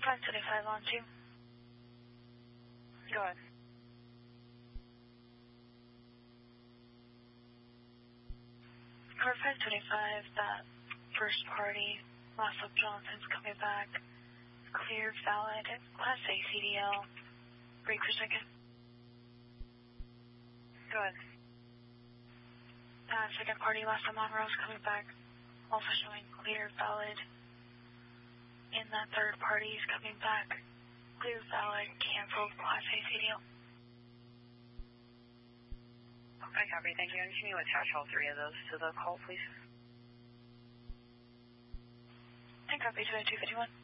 525 on 2. Go ahead. Car 525, that first party, Lothrop Johnson's coming back. Clear, valid, Class A CDL. Break for a second. Go ahead. Second party, Lassa Monroe's coming back. Also showing clear, valid. And that third party is coming back. Clear, valid, canceled, Class A CDL. Okay, copy. Thank you. And can you attach all three of those to the call, please? And copy to 251.